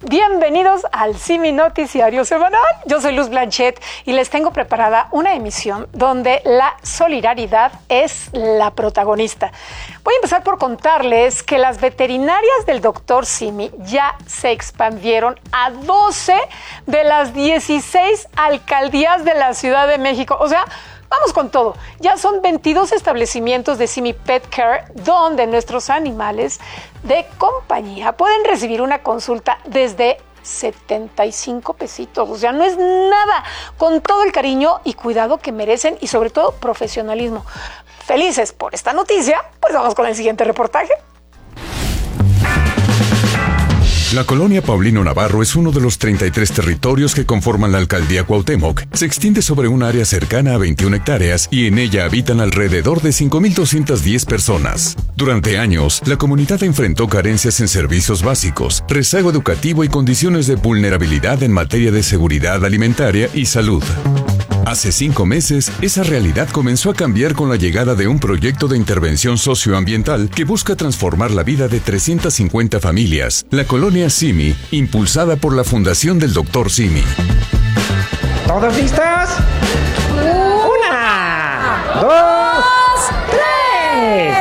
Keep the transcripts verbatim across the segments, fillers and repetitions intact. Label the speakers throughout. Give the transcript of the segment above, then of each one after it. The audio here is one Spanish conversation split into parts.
Speaker 1: Bienvenidos al Simi Noticiario Semanal. Yo soy Luz Blanchet y les tengo preparada una emisión donde la solidaridad es la protagonista. Voy a empezar por contarles que las veterinarias del doctor Simi ya se expandieron a doce de las dieciséis alcaldías de la Ciudad de México. O sea, vamos con todo. Ya son veintidós establecimientos de Simi Pet Care donde nuestros animales de compañía pueden recibir una consulta desde setenta y cinco pesitos. O sea, no es nada. Con todo el cariño y cuidado que merecen y sobre todo profesionalismo. Felices por esta noticia, pues vamos con el siguiente reportaje.
Speaker 2: La colonia Paulino Navarro es uno de los treinta y tres territorios que conforman la alcaldía Cuauhtémoc. Se extiende sobre un área cercana a veintiuna hectáreas y en ella habitan alrededor de cinco mil doscientas diez personas. Durante años, la comunidad enfrentó carencias en servicios básicos, rezago educativo y condiciones de vulnerabilidad en materia de seguridad alimentaria y salud. Hace cinco meses, esa realidad comenzó a cambiar con la llegada de un proyecto de intervención socioambiental que busca transformar la vida de trescientas cincuenta familias, la colonia Simi, impulsada por la Fundación del doctor Simi.
Speaker 3: ¿Todos listos? Una, dos, tres.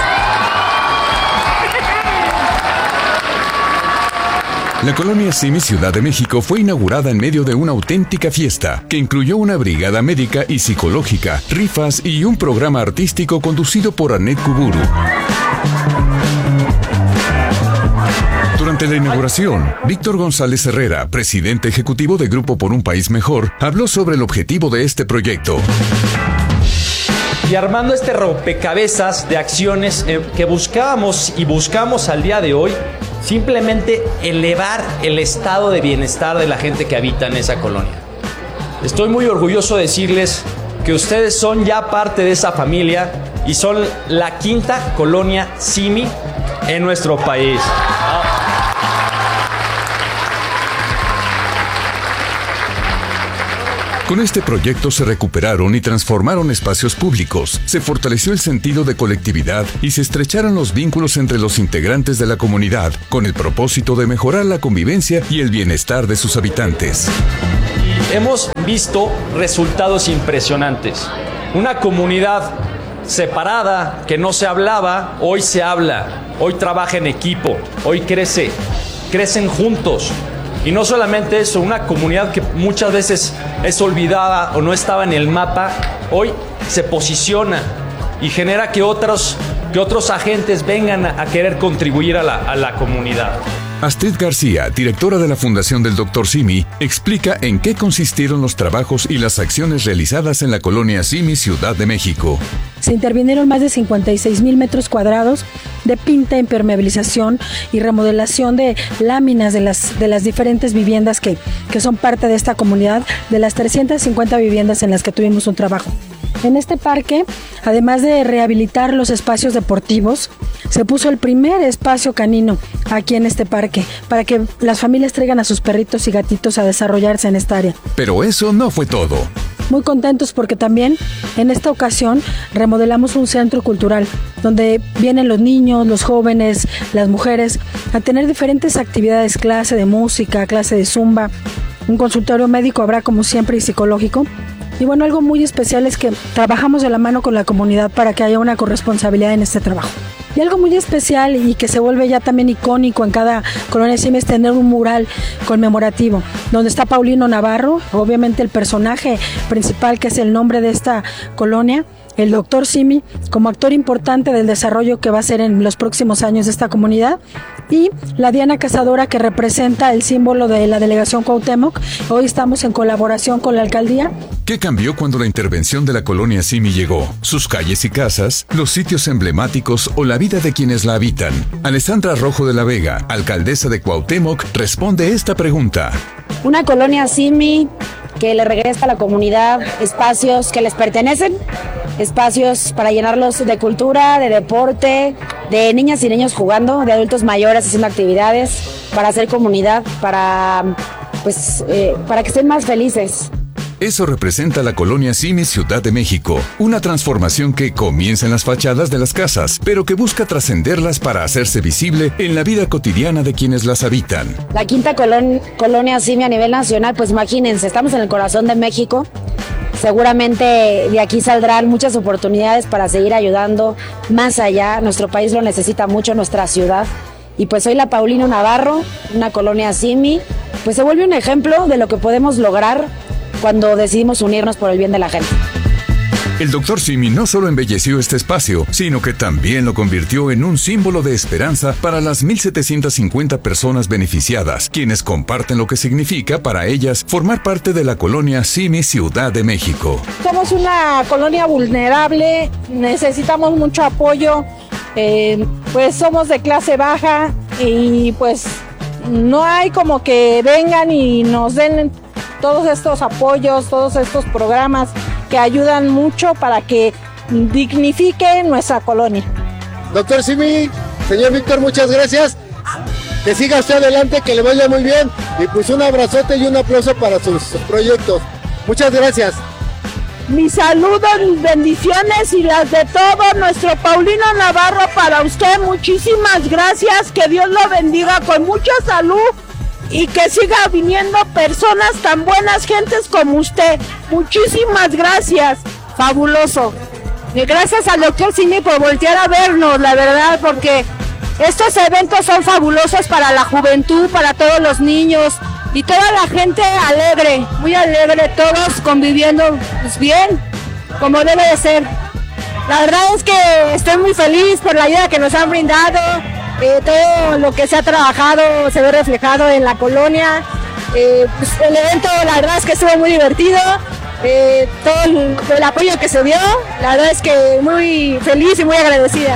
Speaker 2: La colonia Simi Ciudad de México fue inaugurada en medio de una auténtica fiesta, que incluyó una brigada médica y psicológica, rifas y un programa artístico conducido por Anet Kuburu. Durante la inauguración, Víctor González Herrera, presidente ejecutivo de Grupo por un País Mejor, habló sobre el objetivo de este proyecto.
Speaker 4: Y armando este rompecabezas de acciones eh, que buscábamos y buscamos al día de hoy, simplemente elevar el estado de bienestar de la gente que habita en esa colonia. Estoy muy orgulloso de decirles que ustedes son ya parte de esa familia y son la quinta colonia Simi en nuestro país.
Speaker 2: Con este proyecto se recuperaron y transformaron espacios públicos, se fortaleció el sentido de colectividad y se estrecharon los vínculos entre los integrantes de la comunidad, con el propósito de mejorar la convivencia y el bienestar de sus habitantes.
Speaker 4: Hemos visto resultados impresionantes. Una comunidad separada, que no se hablaba, hoy se habla, hoy trabaja en equipo, hoy crece, crecen juntos. Y no solamente eso, una comunidad que muchas veces es olvidada o no estaba en el mapa, hoy se posiciona y genera que otros, que otros agentes vengan a, a querer contribuir a la, a la comunidad.
Speaker 2: Astrid García, directora de la Fundación del doctor Simi, explica en qué consistieron los trabajos y las acciones realizadas en la colonia Simi Ciudad de México.
Speaker 5: Se intervinieron más de cincuenta y seis mil metros cuadrados de pinta, impermeabilización y remodelación de láminas de las, de las diferentes viviendas que, que son parte de esta comunidad, de las trescientas cincuenta viviendas en las que tuvimos un trabajo. En este parque, además de rehabilitar los espacios deportivos, se puso el primer espacio canino aquí en este parque, para que las familias traigan a sus perritos y gatitos a desarrollarse en esta área.
Speaker 2: Pero eso no fue todo.
Speaker 5: Muy contentos porque también en esta ocasión remodelamos un centro cultural donde vienen los niños, los jóvenes, las mujeres a tener diferentes actividades, clase de música, clase de zumba, un consultorio médico habrá como siempre y psicológico. Y bueno, algo muy especial es que trabajamos de la mano con la comunidad para que haya una corresponsabilidad en este trabajo. Y algo muy especial y que se vuelve ya también icónico en cada colonia Simi es tener un mural conmemorativo, donde está Paulino Navarro, obviamente el personaje principal que es el nombre de esta colonia, el doctor Simi, como actor importante del desarrollo que va a ser en los próximos años de esta comunidad, y la Diana Cazadora, que representa el símbolo de la delegación Cuauhtémoc. Hoy estamos en colaboración con la alcaldía.
Speaker 2: ¿Qué cambió cuando la intervención de la colonia Simi llegó? ¿Sus calles y casas, los sitios emblemáticos o la vida de quienes la habitan? Alessandra Rojo de la Vega, alcaldesa de Cuauhtémoc, responde esta pregunta.
Speaker 6: Una colonia Simi que le regresa a la comunidad espacios que les pertenecen, espacios para llenarlos de cultura, de deporte, de niñas y niños jugando, de adultos mayores haciendo actividades, para hacer comunidad, para, pues, eh, para que estén más felices.
Speaker 2: Eso representa la colonia Simi Ciudad de México, una transformación que comienza en las fachadas de las casas, pero que busca trascenderlas para hacerse visible en la vida cotidiana de quienes las habitan.
Speaker 6: La quinta colon- colonia Simi a nivel nacional, pues imagínense, estamos en el corazón de México. Seguramente de aquí saldrán muchas oportunidades para seguir ayudando más allá. Nuestro país lo necesita mucho, nuestra ciudad. Y pues soy la Paulino Navarro, una colonia Simi. Pues se vuelve un ejemplo de lo que podemos lograr cuando decidimos unirnos por el bien de la gente.
Speaker 2: El doctor Simi no solo embelleció este espacio, sino que también lo convirtió en un símbolo de esperanza para las mil setecientas cincuenta personas beneficiadas, quienes comparten lo que significa para ellas formar parte de la colonia Simi Ciudad de México.
Speaker 7: Somos una colonia vulnerable, necesitamos mucho apoyo, eh, pues somos de clase baja y pues no hay como que vengan y nos den todos estos apoyos, todos estos programas que ayudan mucho para que dignifique nuestra colonia.
Speaker 8: Doctor Simi, señor Víctor, muchas gracias. Que siga usted adelante, que le vaya muy bien. Y pues un abrazote y un aplauso para sus proyectos. Muchas gracias.
Speaker 7: Mis saludos, mis bendiciones y las de todo nuestro Paulino Navarro para usted. Muchísimas gracias. Que Dios lo bendiga con mucha salud. Y que siga viniendo personas tan buenas gentes como usted. Muchísimas gracias. Fabuloso. Y gracias al doctor Simi por voltear a vernos, la verdad, porque estos eventos son fabulosos para la juventud, para todos los niños y toda la gente alegre, muy alegre, todos conviviendo pues bien, como debe de ser. La verdad es que estoy muy feliz por la ayuda que nos han brindado. Eh, todo lo que se ha trabajado se ve reflejado en la colonia. Eh, pues el evento, la verdad es que estuvo muy divertido. Eh, todo el, el apoyo que se dio, la verdad es que muy feliz y muy agradecida.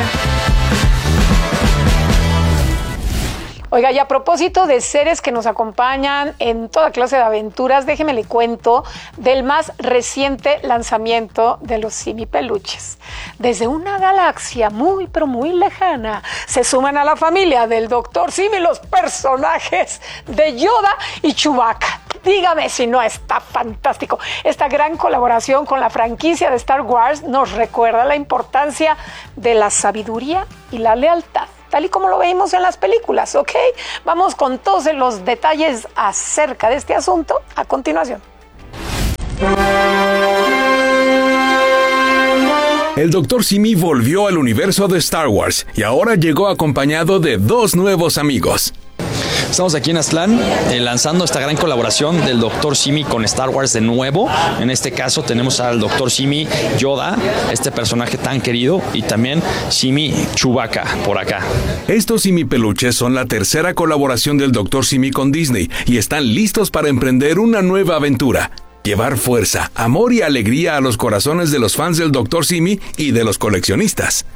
Speaker 1: Oiga, y a propósito de seres que nos acompañan en toda clase de aventuras, déjeme le cuento del más reciente lanzamiento de los Simi Peluches. Desde una galaxia muy, pero muy lejana, se suman a la familia del doctor Simi los personajes de Yoda y Chewbacca. Dígame si no está fantástico. Esta gran colaboración con la franquicia de Star Wars nos recuerda la importancia de la sabiduría y la lealtad, tal y como lo veíamos en las películas, ¿ok? Vamos con todos los detalles acerca de este asunto a continuación.
Speaker 9: El doctor Simi volvió al universo de Star Wars y ahora llegó acompañado de dos nuevos amigos.
Speaker 4: Estamos aquí en Aztlán eh, lanzando esta gran colaboración del doctor Simi con Star Wars de nuevo. En este caso tenemos al doctor Simi Yoda, este personaje tan querido, y también Simi Chewbacca por acá.
Speaker 9: Estos Simi peluches son la tercera colaboración del doctor Simi con Disney y están listos para emprender una nueva aventura. Llevar fuerza, amor y alegría a los corazones de los fans del doctor Simi y de los coleccionistas.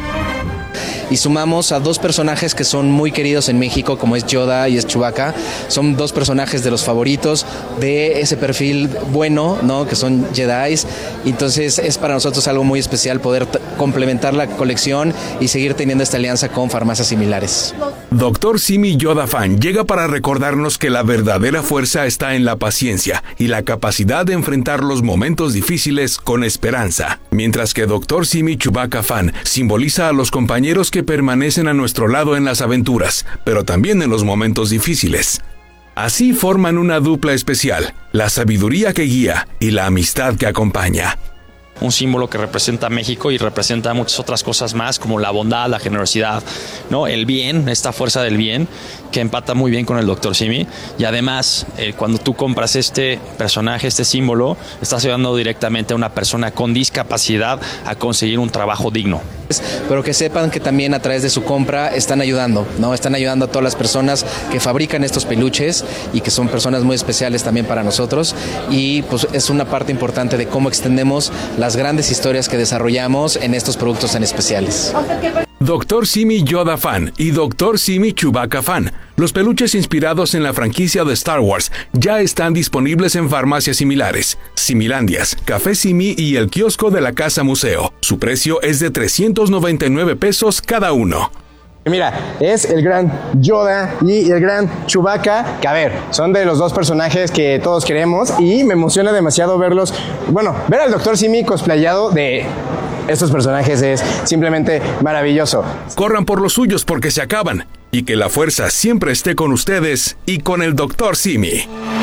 Speaker 10: Y sumamos a dos personajes que son muy queridos en México, como es Yoda y es Chewbacca. Son dos personajes de los favoritos de ese perfil bueno, ¿no? Que son Jedis. Entonces es para nosotros algo muy especial poder t- complementar la colección y seguir teniendo esta alianza con farmacias similares.
Speaker 9: doctor Simi Yoda Fan llega para recordarnos que la verdadera fuerza está en la paciencia y la capacidad de enfrentar los momentos difíciles con esperanza. Mientras que doctor Simi Chewbacca Fan simboliza a los compañeros que permanecen a nuestro lado en las aventuras, pero también en los momentos difíciles. Así forman una dupla especial, la sabiduría que guía y la amistad que acompaña.
Speaker 4: Un símbolo que representa a México y representa muchas otras cosas más, como la bondad, la generosidad, ¿no? El bien, esta fuerza del bien, que empata muy bien con el doctor Simi. Y además, eh, cuando tú compras este personaje, este símbolo, estás ayudando directamente a una persona con discapacidad a conseguir un trabajo digno.
Speaker 10: Pero que sepan que también a través de su compra están ayudando, ¿no? Están ayudando a todas las personas que fabrican estos peluches y que son personas muy especiales también para nosotros. Y pues es una parte importante de cómo extendemos las grandes historias que desarrollamos en estos productos tan especiales.
Speaker 9: doctor Simi Yoda Fan y doctor Simi Chewbacca Fan. Los peluches inspirados en la franquicia de Star Wars ya están disponibles en farmacias similares, Similandias, Café Simi y el kiosco de la Casa Museo. Su precio es de trescientos noventa y nueve pesos cada uno.
Speaker 11: Mira, es el gran Yoda y el gran Chewbacca, que a ver, son de los dos personajes que todos queremos y me emociona demasiado verlos. Bueno, ver al doctor Simi cosplayado de estos personajes es simplemente maravilloso.
Speaker 9: Corran por los suyos porque se acaban y que la fuerza siempre esté con ustedes y con el doctor Simi.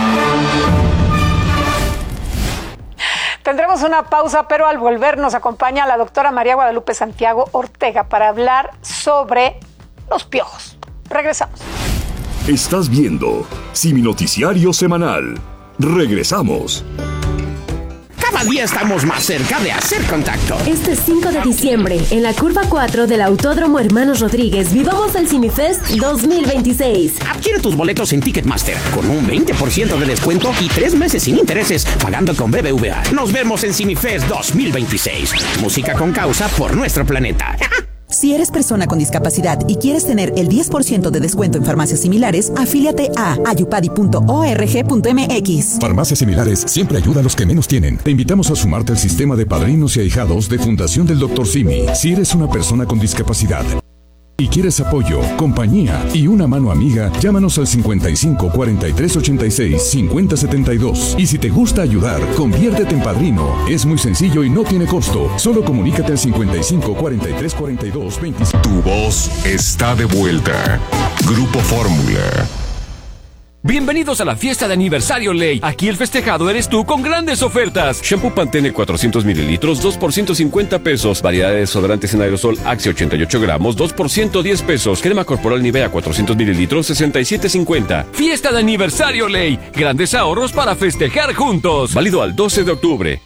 Speaker 1: Tendremos una pausa, pero al volver nos acompaña la doctora María Guadalupe Santiago Ortega para hablar sobre los piojos. Regresamos.
Speaker 2: Estás viendo Simi Noticiario Semanal. Regresamos.
Speaker 12: Cada día estamos más cerca de hacer contacto.
Speaker 13: Este cinco de diciembre, en la curva cuatro del Autódromo Hermanos Rodríguez, vivamos el CimiFest dos mil veintiséis.
Speaker 12: Adquiere tus boletos en Ticketmaster con un veinte por ciento de descuento y tres meses sin intereses pagando con B B V A. Nos vemos en CimiFest dos mil veintiséis. Música con causa por nuestro planeta.
Speaker 14: Si eres persona con discapacidad y quieres tener el diez por ciento de descuento en farmacias similares, afíliate a ayupadi punto org punto mx.
Speaker 2: Farmacias Similares siempre ayuda a los que menos tienen. Te invitamos a sumarte al sistema de padrinos y ahijados de Fundación del doctor Simi. Si eres una persona con discapacidad y quieres apoyo, compañía y una mano amiga, llámanos al cincuenta y cinco, cuarenta y tres, ochenta y seis, cincuenta, setenta y dos. Y si te gusta ayudar, conviértete en padrino. Es muy sencillo y no tiene costo. Solo comunícate al cincuenta y cinco, cuarenta y tres, cuarenta y dos, veinticinco.
Speaker 15: Tu voz está de vuelta. Grupo Fórmula.
Speaker 16: Bienvenidos a la fiesta de aniversario Ley. Aquí el festejado eres tú con grandes ofertas. Shampoo Pantene cuatrocientos mililitros, dos por ciento cincuenta pesos. Variedad de desodorantes en aerosol Axe ochenta y ocho gramos, dos por ciento diez pesos. Crema corporal Nivea cuatrocientos mililitros, sesenta y siete cincuenta. Fiesta de aniversario Ley. Grandes ahorros para festejar juntos. Válido al doce de octubre.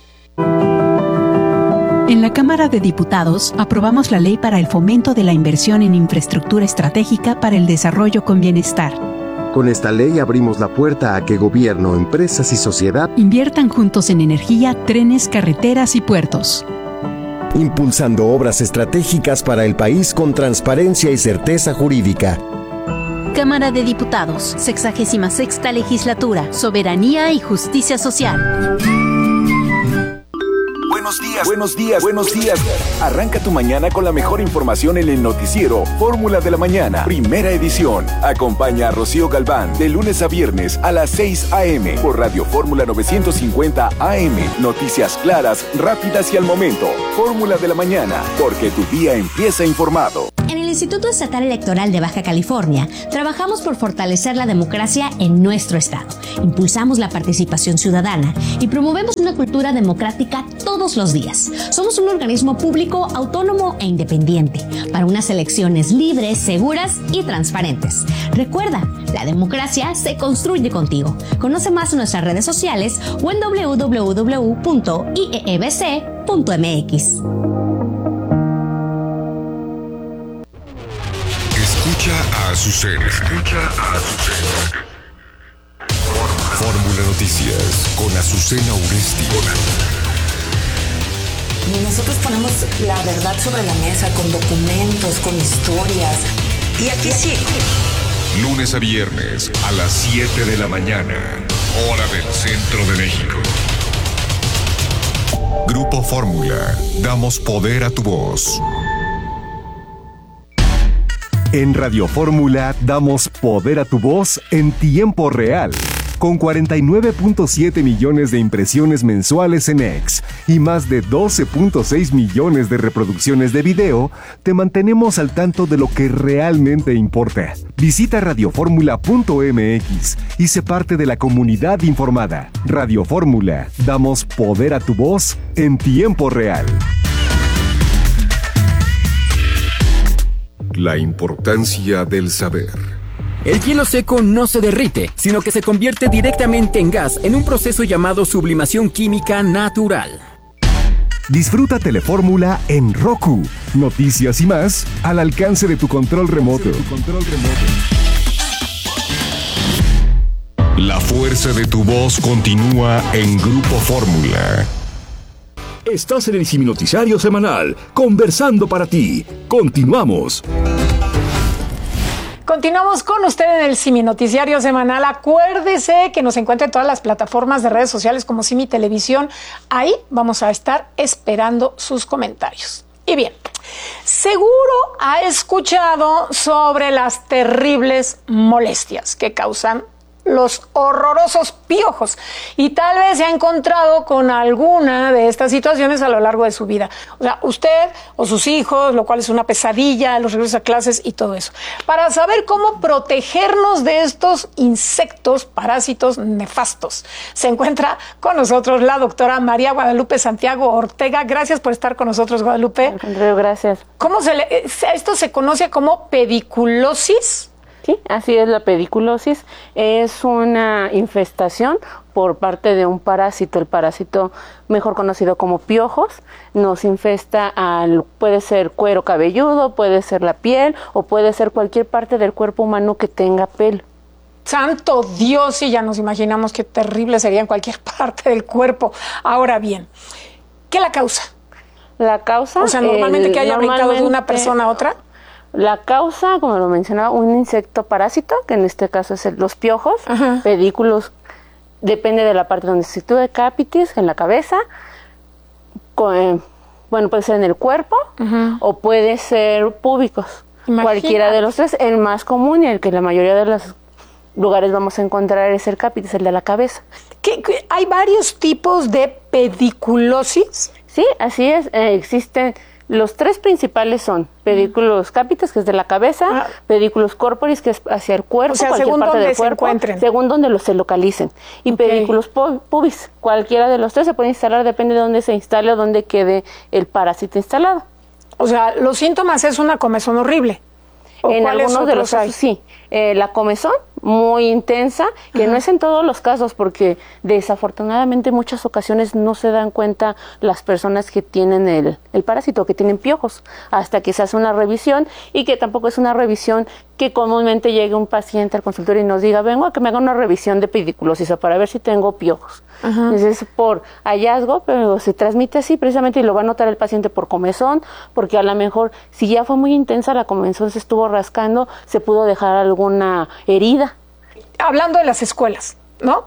Speaker 17: En la Cámara de Diputados aprobamos la ley para el fomento de la inversión en infraestructura estratégica para el desarrollo con bienestar.
Speaker 18: Con esta ley abrimos la puerta a que gobierno, empresas y sociedad
Speaker 17: inviertan juntos en energía, trenes, carreteras y puertos.
Speaker 18: Impulsando obras estratégicas para el país con transparencia y certeza jurídica.
Speaker 19: Cámara de Diputados, sexagésima sexta legislatura, soberanía y justicia social.
Speaker 20: Buenos días, buenos días, buenos días. Arranca tu mañana con la mejor información en el noticiero Fórmula de la Mañana, primera edición. Acompaña a Rocío Galván de lunes a viernes a las seis a.m. por Radio Fórmula novecientos cincuenta A M. Noticias claras, rápidas y al momento. Fórmula de la Mañana, porque tu día empieza informado.
Speaker 21: En el Instituto Estatal Electoral de Baja California, trabajamos por fortalecer la democracia en nuestro estado. Impulsamos la participación ciudadana y promovemos una cultura democrática todos los días. Somos un organismo público, autónomo e independiente para unas elecciones libres, seguras y transparentes. Recuerda, la democracia se construye contigo. Conoce más en nuestras redes sociales o en doble u doble u doble u punto i e e b c punto m x.
Speaker 15: Escucha a Azucena. Escucha a Azucena. Fórmula Noticias con Azucena Uresti.
Speaker 22: Nosotros ponemos la verdad sobre la mesa con documentos, con historias. Y aquí sí.
Speaker 15: Lunes a viernes a las siete de la mañana, hora del centro de México. Grupo Fórmula. Damos poder a tu voz.
Speaker 23: En Radio Fórmula damos poder a tu voz en tiempo real. Con cuarenta y nueve punto siete millones de impresiones mensuales en X y más de doce punto seis millones de reproducciones de video, te mantenemos al tanto de lo que realmente importa. Visita radio fórmula punto m x y sé parte de la comunidad informada. Radio Fórmula, damos poder a tu voz en tiempo real.
Speaker 15: La importancia del saber.
Speaker 24: El hielo seco no se derrite, sino que se convierte directamente en gas en un proceso llamado sublimación química natural.
Speaker 23: Disfruta Telefórmula en Roku. Noticias y más al alcance de tu control remoto.
Speaker 15: La fuerza de tu voz continúa en Grupo Fórmula.
Speaker 2: Estás en el Simi Noticiario Semanal, conversando para ti. Continuamos.
Speaker 1: Continuamos con usted en el Simi Noticiario Semanal. Acuérdese que nos encuentra en todas las plataformas de redes sociales como Simi Televisión. Ahí vamos a estar esperando sus comentarios. Y bien, seguro ha escuchado sobre las terribles molestias que causan los horrorosos piojos y tal vez se ha encontrado con alguna de estas situaciones a lo largo de su vida. O sea, usted o sus hijos, lo cual es una pesadilla, los regresos a clases y todo eso. Para saber cómo protegernos de estos insectos, parásitos nefastos, se encuentra con nosotros la doctora María Guadalupe Santiago Ortega. Gracias por estar con nosotros, Guadalupe.
Speaker 3: Al contrario, gracias.
Speaker 1: ¿Cómo se le, esto se conoce como pediculosis?
Speaker 3: Sí, así es, la pediculosis es una infestación por parte de un parásito, el parásito mejor conocido como piojos, nos infesta al, puede ser cuero cabelludo, puede ser la piel o puede ser cualquier parte del cuerpo humano que tenga pelo.
Speaker 1: Santo Dios, y ya nos imaginamos qué terrible sería en cualquier parte del cuerpo. Ahora bien, ¿qué la causa?
Speaker 3: La causa...
Speaker 1: O sea, normalmente
Speaker 3: el,
Speaker 1: que haya brincado de una persona a otra...
Speaker 3: La causa, como lo mencionaba, un insecto parásito, que en este caso es el, los piojos, Ajá. pedículos, depende de la parte donde se sitúe, capitis, en la cabeza, con, bueno, puede ser en el cuerpo, Ajá. o puede ser púbicos. Imagina. Cualquiera de los tres, el más común y el que la mayoría de los lugares vamos a encontrar es el capitis, el de la cabeza.
Speaker 1: ¿Qué, qué, ¿Hay varios tipos de pediculosis?
Speaker 3: Sí, así es, eh, existen... Los tres principales son pedículos capitis, que es de la cabeza, ah. pedículos corporis, que es hacia el cuerpo, o sea, cualquier parte del cuerpo, según donde los se localicen. Y okay. pedículos pubis, cualquiera de los tres se puede instalar, depende de dónde se instale o dónde quede el parásito instalado.
Speaker 1: O sea, los síntomas es una comezón horrible.
Speaker 3: En algunos de los casos, sí. Eh, la comezón muy intensa, que Ajá. no es en todos los casos, porque desafortunadamente en muchas ocasiones no se dan cuenta las personas que tienen el, el parásito, que tienen piojos, hasta que se hace una revisión, y que tampoco es una revisión que comúnmente llegue un paciente al consultorio y nos diga, vengo a que me haga una revisión de pediculosis para ver si tengo piojos. Ajá. Es por hallazgo, pero se transmite así precisamente, y lo va a notar el paciente por comezón, porque a lo mejor si ya fue muy intensa la comezón, se estuvo rascando, se pudo dejar alguna herida.
Speaker 1: Hablando de las escuelas, ¿no?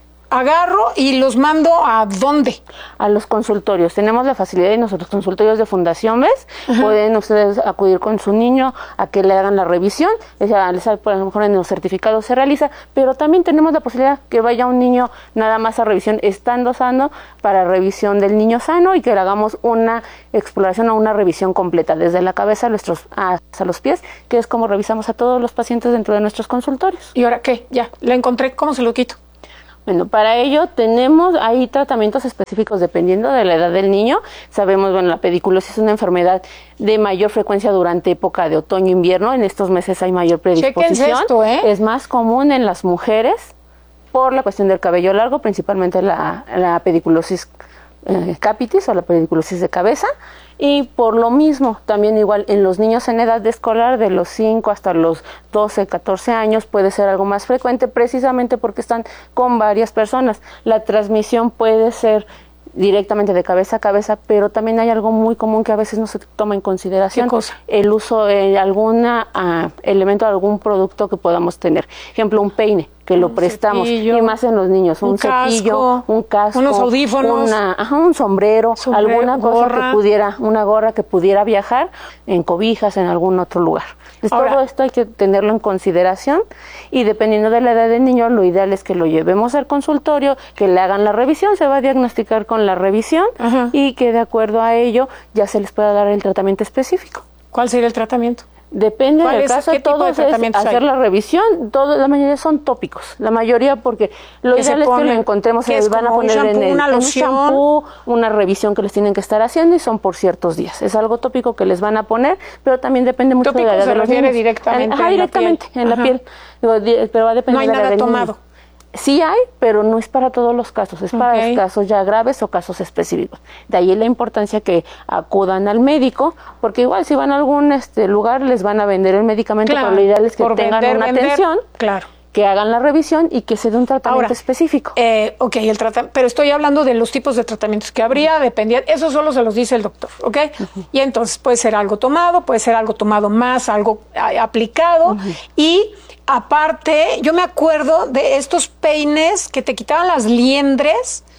Speaker 1: Agarro y los mando ¿a dónde?
Speaker 3: A los consultorios. Tenemos la facilidad y nosotros consultorios de Fundación ¿ves? Ajá. Pueden ustedes acudir con su niño a que le hagan la revisión. O sea, les, a lo mejor en los certificados se realiza, pero también tenemos la posibilidad que vaya un niño nada más a revisión estando sano, para revisión del niño sano, y que le hagamos una exploración o una revisión completa, desde la cabeza a nuestros, hasta los pies, que es como revisamos a todos los pacientes dentro de nuestros consultorios.
Speaker 1: ¿Y ahora qué? Ya, la encontré, ¿cómo se lo quito?
Speaker 3: Bueno, para ello tenemos ahí tratamientos específicos dependiendo de la edad del niño. Sabemos, bueno, la pediculosis es una enfermedad de mayor frecuencia durante época de otoño-invierno. En estos meses hay mayor predisposición.
Speaker 1: Esto, ¿eh?
Speaker 3: Es más común en las mujeres por la cuestión del cabello largo, principalmente la, la pediculosis eh, capitis o la pediculosis de cabeza. Y por lo mismo, también igual en los niños en edad de escolar, de los cinco hasta los doce, catorce años, puede ser algo más frecuente, precisamente porque están con varias personas. La transmisión puede ser directamente de cabeza a cabeza, pero también hay algo muy común que a veces no se toma en consideración.
Speaker 1: ¿Qué cosa?
Speaker 3: El uso de algún uh, elemento, algún producto que podamos tener. Ejemplo, un peine, que lo
Speaker 1: un
Speaker 3: prestamos,
Speaker 1: cepillo,
Speaker 3: y más en los niños, un, un cepillo,
Speaker 1: casco,
Speaker 3: un casco,
Speaker 1: unos audífonos,
Speaker 3: una, ajá, un sombrero, sombrero, alguna cosa
Speaker 1: gorra.
Speaker 3: que pudiera, una gorra que pudiera viajar en cobijas, en algún otro lugar. Entonces, Ahora, todo esto hay que tenerlo en consideración, y dependiendo de la edad del niño, lo ideal es que lo llevemos al consultorio, que le hagan la revisión, se va a diagnosticar con la revisión, ajá, y que de acuerdo a ello ya se les pueda dar el tratamiento específico.
Speaker 1: ¿Cuál sería el tratamiento?
Speaker 3: Depende del
Speaker 1: es,
Speaker 3: caso, todo es hacer
Speaker 1: hay?
Speaker 3: la revisión, todo, la mayoría son tópicos, la mayoría porque lo ideal es que lo encontremos, se les van a poner en, el,
Speaker 1: una
Speaker 3: en un
Speaker 1: loción,
Speaker 3: shampoo, una revisión que les tienen que estar haciendo, y son por ciertos días. Es algo tópico que les van a poner, pero también depende mucho
Speaker 1: tópico
Speaker 3: de la edad
Speaker 1: se
Speaker 3: de los
Speaker 1: refiere
Speaker 3: niños.
Speaker 1: directamente,
Speaker 3: Ajá,
Speaker 1: en
Speaker 3: directamente
Speaker 1: la piel.
Speaker 3: en la
Speaker 1: Ajá.
Speaker 3: piel, Digo, pero va a depender
Speaker 1: no hay
Speaker 3: de la
Speaker 1: nada
Speaker 3: edad del
Speaker 1: tomado.
Speaker 3: niño. Sí hay, pero no es para todos los casos, es para okay. los casos ya graves o casos específicos. De ahí la importancia que acudan al médico, porque igual si van a algún este lugar les van a vender el medicamento,
Speaker 1: claro,
Speaker 3: pero lo ideal es que tengan
Speaker 1: vender,
Speaker 3: una
Speaker 1: vender,
Speaker 3: atención,
Speaker 1: claro,
Speaker 3: que hagan la revisión y que se dé un tratamiento
Speaker 1: Ahora,
Speaker 3: específico.
Speaker 1: Eh, ok, el trata pero estoy hablando de los tipos de tratamientos que habría, dependía, eso solo se los dice el doctor, ¿ok? Uh-huh. Y entonces puede ser algo tomado, puede ser algo tomado más, algo a, aplicado, uh-huh. y aparte, yo me acuerdo de estos peines que te quitaban las liendres,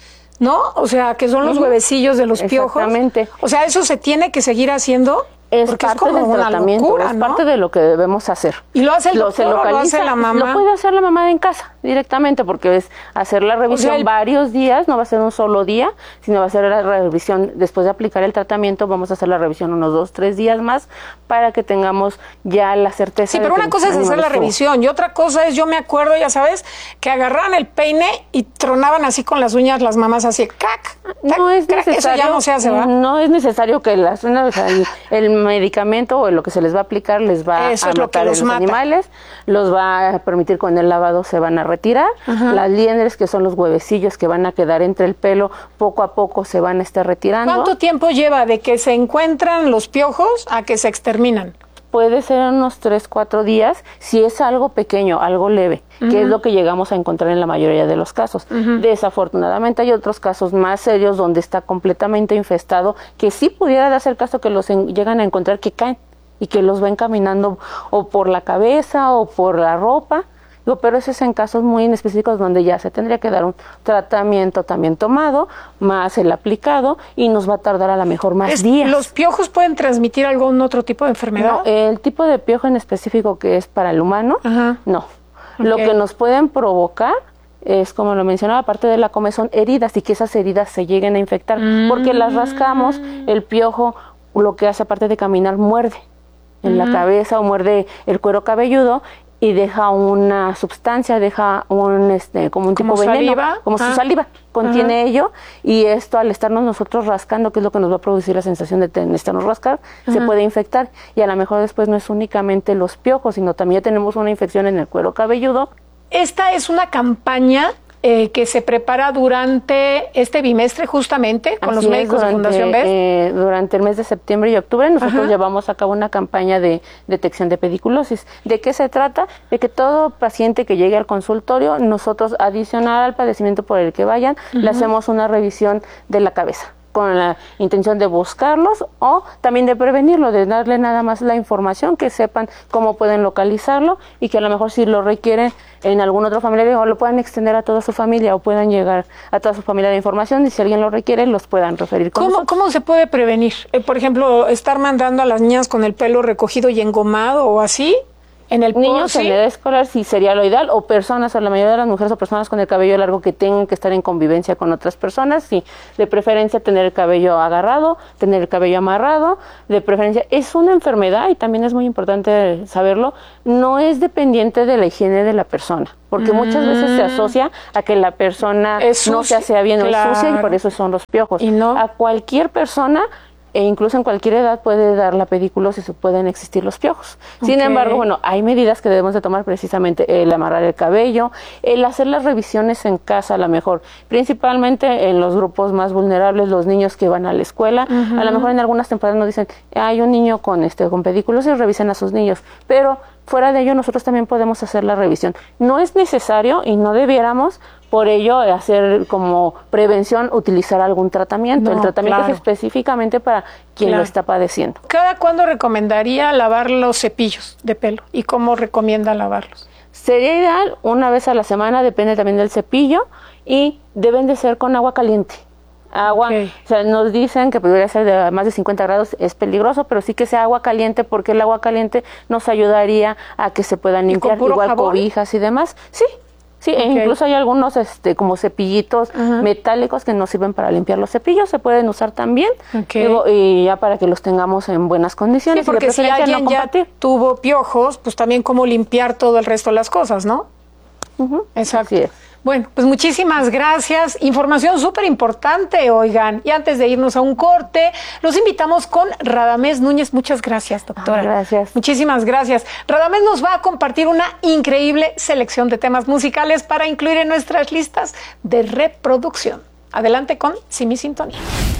Speaker 1: ¿no? O sea, que son los uh-huh. huevecillos de los piojos.
Speaker 3: Exactamente.
Speaker 1: O sea, eso se tiene que seguir haciendo.
Speaker 3: Es
Speaker 1: porque
Speaker 3: parte
Speaker 1: es como
Speaker 3: del
Speaker 1: una
Speaker 3: tratamiento,
Speaker 1: locura,
Speaker 3: es
Speaker 1: ¿no?
Speaker 3: parte de lo que debemos hacer.
Speaker 1: ¿Y lo hace el
Speaker 3: lo,
Speaker 1: doctor
Speaker 3: se localiza,
Speaker 1: o lo hace la mamá?
Speaker 3: Lo puede hacer la mamá en casa directamente, porque es hacer la revisión o sea, el... varios días, no va a ser un solo día, sino va a ser la revisión, después de aplicar el tratamiento, vamos a hacer la revisión unos dos, tres días más, para que tengamos ya la certeza.
Speaker 1: Sí, pero
Speaker 3: de
Speaker 1: una cosa es hacer la revisión, y otra cosa es, yo me acuerdo, ya sabes, que agarraban el peine y tronaban así con las uñas las mamás, así, ¡cac! ¡cac!
Speaker 3: No es necesario.
Speaker 1: Eso ya no se hace, ¿verdad?
Speaker 3: No es necesario que las uñas, o sea, el, el medicamento o lo que se les va a aplicar les va
Speaker 1: Eso
Speaker 3: a
Speaker 1: es lo
Speaker 3: matar
Speaker 1: que los
Speaker 3: a los
Speaker 1: mata.
Speaker 3: animales, los va a permitir con el lavado se van a retirar. Ajá. Las liendres, que son los huevecillos que van a quedar entre el pelo, poco a poco se van a estar retirando.
Speaker 1: ¿Cuánto tiempo lleva de que se encuentran los piojos a que se exterminan?
Speaker 3: Puede ser unos tres, cuatro días, si es algo pequeño, algo leve, uh-huh. que es lo que llegamos a encontrar en la mayoría de los casos. Uh-huh. Desafortunadamente hay otros casos más serios donde está completamente infestado, que sí pudiera darse el caso que los en, llegan a encontrar que caen y que los ven caminando o por la cabeza o por la ropa. Digo, pero eso es en casos muy específicos donde ya se tendría que dar un tratamiento también tomado, más el aplicado, y nos va a tardar a lo mejor más
Speaker 1: es,
Speaker 3: días.
Speaker 1: ¿Los piojos pueden transmitir algún otro tipo de enfermedad?
Speaker 3: No, el tipo de piojo en específico que es para el humano, Ajá. no. Okay. Lo que nos pueden provocar es, como lo mencionaba, aparte de la comezón, heridas, y que esas heridas se lleguen a infectar, mm. porque las rascamos, el piojo lo que hace aparte de caminar, muerde en mm. la cabeza o muerde el cuero cabelludo, y deja una sustancia, deja un este como un tipo
Speaker 1: ¿Como
Speaker 3: veneno,
Speaker 1: saliva?
Speaker 3: como
Speaker 1: ah.
Speaker 3: su saliva, contiene
Speaker 1: Ajá.
Speaker 3: ello, y esto al estarnos nosotros rascando, que es lo que nos va a producir la sensación de estarnos rascar, Ajá. se puede infectar, y a lo mejor después no es únicamente los piojos, sino también tenemos una infección en el cuero cabelludo.
Speaker 1: Esta es una campaña Eh, que se prepara durante este bimestre justamente con
Speaker 3: Así
Speaker 1: los médicos
Speaker 3: durante,
Speaker 1: de Fundación B E S.
Speaker 3: Eh, durante el mes de septiembre y octubre nosotros
Speaker 1: Ajá.
Speaker 3: llevamos a cabo una campaña de detección de pediculosis. ¿De qué se trata? De que todo paciente que llegue al consultorio, nosotros, adicional al padecimiento por el que vayan, uh-huh. le hacemos una revisión de la cabeza, con la intención de buscarlos o también de prevenirlo, de darle nada más la información, que sepan cómo pueden localizarlo, y que a lo mejor si lo requieren en algún otro familiar, o lo puedan extender a toda su familia o puedan llegar a toda su familia de información, y si alguien lo requiere, los puedan referir con
Speaker 1: ¿Cómo,
Speaker 3: nosotros.
Speaker 1: ¿Cómo se puede prevenir? Eh, por ejemplo, estar mandando a las niñas con el pelo recogido y engomado o así. En el
Speaker 3: niños
Speaker 1: ¿sí?
Speaker 3: en edad escolar sí sería lo ideal, o personas, o la mayoría de las mujeres o personas con el cabello largo que tengan que estar en convivencia con otras personas, sí, de preferencia tener el cabello agarrado, tener el cabello amarrado, de preferencia. Es una enfermedad, y también es muy importante saberlo, no es dependiente de la higiene de la persona, porque mm. muchas veces se asocia a que la persona no se hace bien, claro. o es sucia, y por eso son los piojos.
Speaker 1: ¿Y no?
Speaker 3: A cualquier persona, e incluso en cualquier edad, puede dar la pediculosis o pueden existir los piojos. Sin okay. embargo, bueno, hay medidas que debemos de tomar, precisamente el amarrar el cabello, el hacer las revisiones en casa, a lo mejor, principalmente en los grupos más vulnerables, los niños que van a la escuela. Uh-huh. A lo mejor en algunas temporadas nos dicen, hay un niño con este con pediculosis, revisen a sus niños, pero fuera de ello nosotros también podemos hacer la revisión. No es necesario, y no debiéramos por ello hacer como prevención, utilizar algún tratamiento. No, el tratamiento claro. es específicamente para quien claro. lo está padeciendo.
Speaker 1: ¿Cada cuándo recomendaría lavar los cepillos de pelo? ¿Y cómo recomienda lavarlos?
Speaker 3: Sería ideal una vez a la semana, depende también del cepillo, y deben de ser con agua caliente. Agua, okay. o sea, nos dicen que podría ser de más de cincuenta grados, es peligroso, pero sí que sea agua caliente, porque el agua caliente nos ayudaría a que se puedan limpiar, igual jabón? Cobijas y demás. Sí. Sí, okay. e incluso hay algunos este como cepillitos uh-huh. metálicos que nos sirven para limpiar los cepillos, se pueden usar también, okay. digo, y ya para que los tengamos en buenas condiciones.
Speaker 1: Sí, porque si alguien no ya tuvo piojos, pues también cómo limpiar todo el resto de las cosas, ¿no? Uh-huh. Exacto. Así es. Bueno, pues muchísimas gracias. Información súper importante, oigan. Y antes de irnos a un corte, los invitamos con Radamés Núñez. Muchas gracias, doctora.
Speaker 3: Oh, gracias.
Speaker 1: Muchísimas gracias. Radamés nos va a compartir una increíble selección de temas musicales para incluir en nuestras listas de reproducción. Adelante con Simi Sintonía.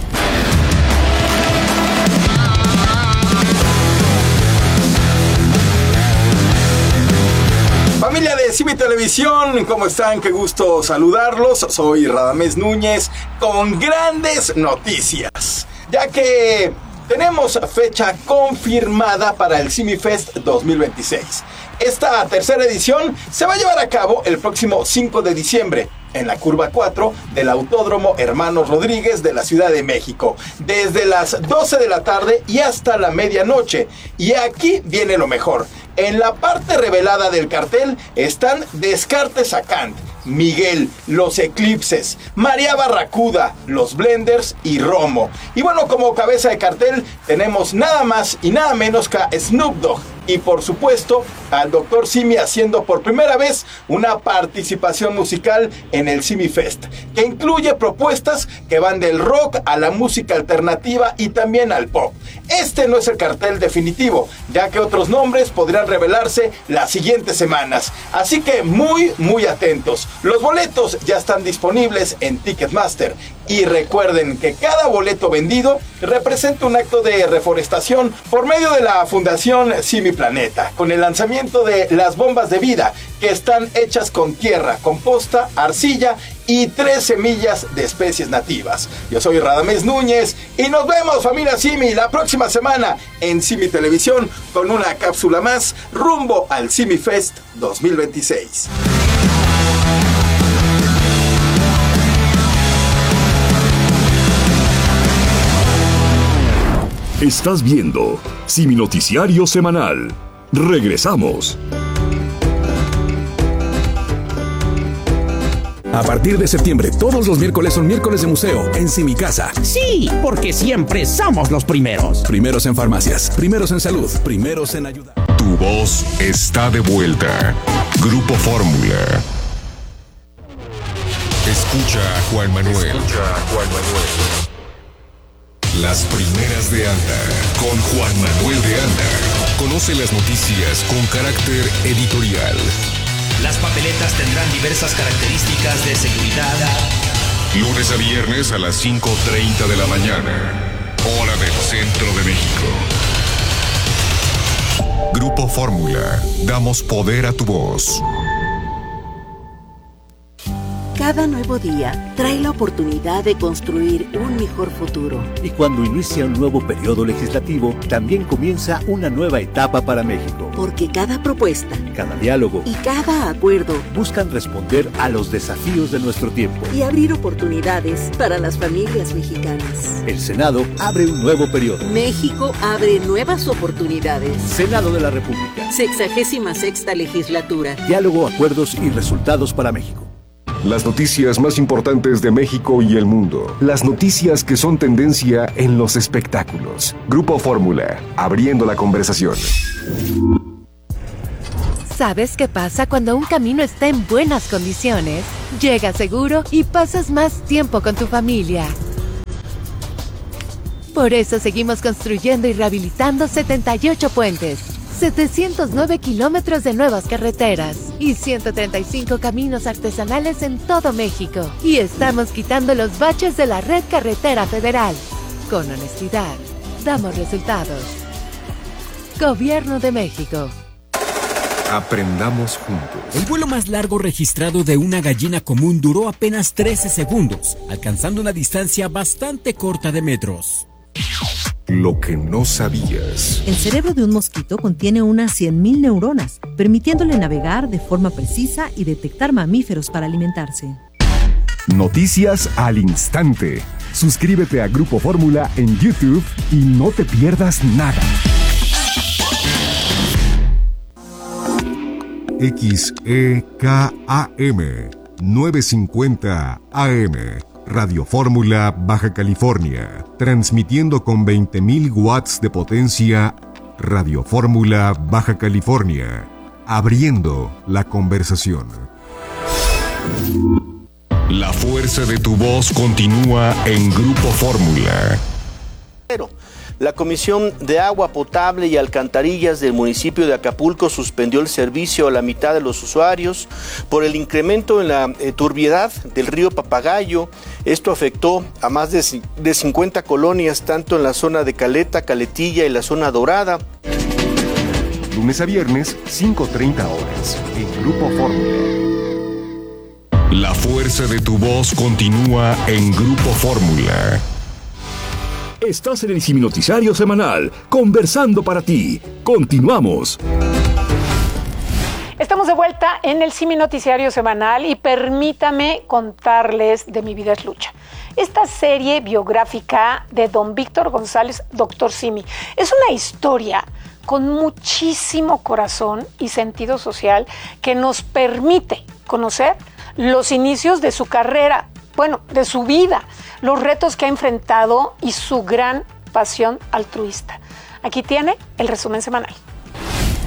Speaker 5: Familia de Simi Televisión, ¿cómo están? Qué gusto saludarlos. Soy Radamés Núñez con grandes noticias, ya que tenemos fecha confirmada para el SimiFest dos mil veintiséis. Esta tercera edición se va a llevar a cabo el próximo cinco de diciembre. en la curva cuatro del Autódromo Hermanos Rodríguez de la Ciudad de México, desde las doce de la tarde y hasta la medianoche. Y aquí viene lo mejor. En la parte revelada del cartel están Descartes a Kant, Miguel, Los Eclipses, María Barracuda, Los Blenders y Romo. Y bueno, como cabeza de cartel tenemos nada más y nada menos que a Snoop Dogg. Y por supuesto al doctor Simi haciendo por primera vez una participación musical en el Simi Fest, que incluye propuestas que van del rock a la música alternativa y también al pop. Este no es el cartel definitivo, ya que otros nombres podrían revelarse las siguientes semanas. Así que muy, muy atentos. Los boletos ya están disponibles en Ticketmaster. Y recuerden que cada boleto vendido representa un acto de reforestación por medio de la Fundación Simi Planeta, con el lanzamiento de las bombas de vida, que están hechas con tierra, composta, arcilla y tres semillas de especies nativas. Yo soy Radamés Núñez y nos vemos, familia Simi, la próxima semana en Simi Televisión con una cápsula más rumbo al Simi Fest dos mil veintiséis.
Speaker 4: Estás viendo Simi Noticiario Semanal. Regresamos.
Speaker 12: A partir de septiembre, todos los miércoles son miércoles de museo en Simi Casa.
Speaker 6: Sí, porque siempre somos los primeros.
Speaker 12: Primeros en farmacias, primeros en salud, primeros en ayuda.
Speaker 15: Tu voz está de vuelta. Grupo Fórmula. Escucha a Juan Manuel. Escucha a Juan Manuel. Las primeras de Anda, con Juan Manuel de Anda. Conoce las noticias con carácter editorial.
Speaker 7: Las papeletas tendrán diversas características de seguridad.
Speaker 15: Lunes a viernes a las cinco treinta de la mañana, hora del centro de México. Grupo Fórmula, damos poder a tu voz.
Speaker 8: Cada nuevo día trae la oportunidad de construir un mejor futuro.
Speaker 25: Y cuando inicia un nuevo periodo legislativo, también comienza una nueva etapa para México.
Speaker 8: Porque cada propuesta,
Speaker 25: cada diálogo
Speaker 8: y cada acuerdo
Speaker 25: buscan responder a los desafíos de nuestro tiempo
Speaker 8: y abrir oportunidades para las familias mexicanas.
Speaker 25: El Senado abre un nuevo periodo.
Speaker 8: México abre nuevas oportunidades.
Speaker 25: Senado de la República.
Speaker 8: Sexagésima sexta legislatura.
Speaker 25: Diálogo, acuerdos y resultados para México.
Speaker 23: Las noticias más importantes de México y el mundo. Las noticias que son tendencia en los espectáculos. Grupo Fórmula, abriendo la conversación.
Speaker 26: ¿Sabes qué pasa cuando un camino está en buenas condiciones? Llegas seguro y pasas más tiempo con tu familia. Por eso seguimos construyendo y rehabilitando setenta y ocho puentes, setecientos nueve kilómetros de nuevas carreteras y ciento treinta y cinco caminos artesanales en todo México. Y estamos quitando los baches de la red carretera federal. Con honestidad, damos resultados. Gobierno de México.
Speaker 23: Aprendamos juntos.
Speaker 24: El vuelo más largo registrado de una gallina común duró apenas trece segundos, alcanzando una distancia bastante corta de metros.
Speaker 23: Lo que no sabías.
Speaker 27: El cerebro de un mosquito contiene unas cien mil neuronas, permitiéndole navegar de forma precisa y detectar mamíferos para alimentarse.
Speaker 23: Noticias al instante. Suscríbete a Grupo Fórmula en YouTube y no te pierdas nada. X E K A M novecientos cincuenta A M Radio Fórmula, Baja California, transmitiendo con veinte mil watts de potencia. Radio Fórmula, Baja California, abriendo la conversación.
Speaker 15: La fuerza de tu voz continúa en Grupo Fórmula.
Speaker 28: La Comisión de Agua Potable y Alcantarillas del municipio de Acapulco suspendió el servicio a la mitad de los usuarios por el incremento en la eh, turbiedad del río Papagayo. Esto afectó a más de, de cincuenta colonias, tanto en la zona de Caleta, Caletilla y la zona dorada.
Speaker 23: Lunes a viernes, cinco treinta horas, en Grupo Fórmula.
Speaker 15: La fuerza de tu voz continúa en Grupo Fórmula.
Speaker 4: Estás en el Simi Noticiario Semanal, conversando para ti. Continuamos.
Speaker 1: Estamos de vuelta en el Simi Noticiario Semanal y permítame contarles de Mi Vida es Lucha. Esta serie biográfica de don Víctor González, doctor Simi, es una historia con muchísimo corazón y sentido social que nos permite conocer los inicios de su carrera, bueno, de su vida, los retos que ha enfrentado y su gran pasión altruista. Aquí tiene el resumen semanal.